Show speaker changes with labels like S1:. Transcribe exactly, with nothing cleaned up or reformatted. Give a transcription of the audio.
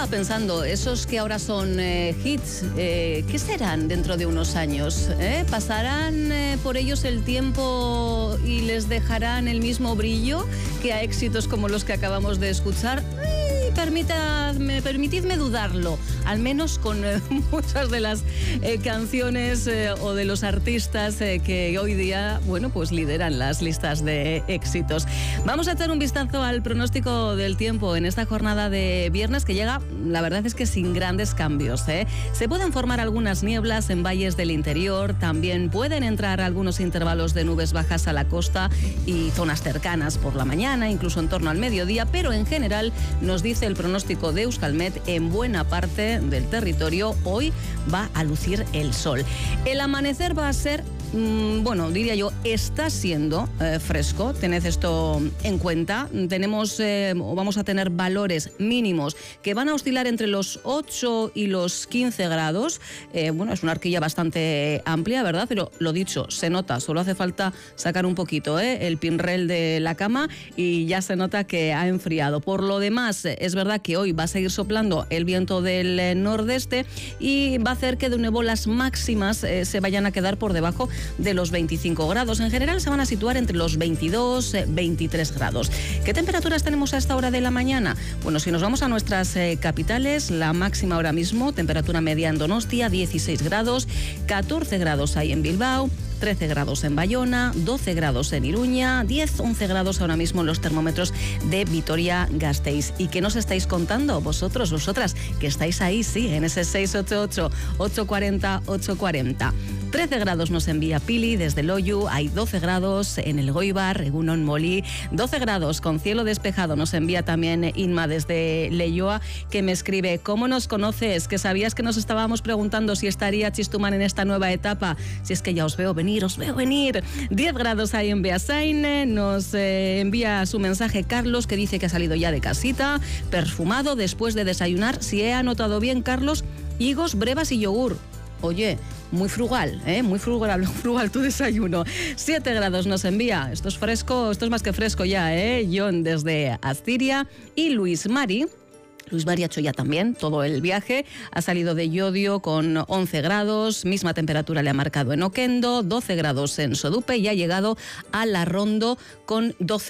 S1: estaba pensando, esos que ahora son eh, hits, eh, ¿qué serán dentro de unos años? ¿Eh? ¿Pasarán eh, por ellos el tiempo y les dejarán el mismo brillo que a éxitos como los que acabamos de escuchar? Permítadme, permitidme dudarlo, al menos con eh, muchas de las eh, canciones eh, o de los artistas eh, que hoy día, bueno, pues lideran las listas de éxitos. Vamos a echar un vistazo al pronóstico del tiempo en esta jornada de viernes que llega, la verdad es que sin grandes cambios, ¿eh? Se pueden formar algunas nieblas en valles del interior, también pueden entrar algunos intervalos de nubes bajas a la costa y zonas cercanas por la mañana, incluso en torno al mediodía, pero en general nos dice el pronóstico de Euskalmet, en buena parte del territorio hoy va a lucir el sol. El amanecer va a ser, mmm, bueno, diría yo, está siendo eh, fresco, tened esto en cuenta. Tenemos, eh, vamos a tener valores mínimos que van a oscilar entre los ocho y los quince grados. Eh, bueno, es una horquilla bastante amplia, ¿verdad? Pero lo dicho, se nota, solo hace falta sacar un poquito ¿eh? el pinrel de la cama y ya se nota que ha enfriado. Por lo demás, es verdad que hoy va a seguir soplando el viento del eh, nordeste y va a hacer que de nuevo las máximas eh, se vayan a quedar por debajo de los veinticinco grados. En general se van a situar entre los veintidós, veintitrés grados. ¿Qué temperaturas tenemos a esta hora de la mañana? Bueno, si nos vamos a nuestras eh, capitales, la máxima ahora mismo, temperatura media en Donostia, dieciséis grados, catorce grados hay en Bilbao, trece grados en Bayona, doce grados en Iruña, diez, once grados ahora mismo en los termómetros de Vitoria-Gasteiz. ¿Y qué nos estáis contando vosotros, vosotras, que estáis ahí, sí, en ese seis ocho ocho, ocho cuatro cero, ocho cuatro cero? trece grados nos envía Pili desde Loiu, hay doce grados en el Goibar, Egunon Molí, doce grados con cielo despejado nos envía también Inma desde Leioa, que me escribe: ¿cómo nos conoces? Que sabías que nos estábamos preguntando si estaría Chistuman en esta nueva etapa. Si es que ya os veo venir, os veo venir. diez grados hay en Beasain, nos eh, envía su mensaje Carlos, que dice que ha salido ya de casita, perfumado después de desayunar. Si he anotado bien, Carlos, higos, brevas y yogur. Oye, muy frugal, ¿eh? Muy frugal, frugal tu desayuno. siete grados nos envía. Esto es fresco, esto es más que fresco ya, ¿eh? John desde Astiria y Luis Mari. Luis Mari ha hecho ya también todo el viaje, ha salido de Llodio con once grados, misma temperatura le ha marcado en Oquendo, doce grados en Sodupe y ha llegado a La Rondo con doce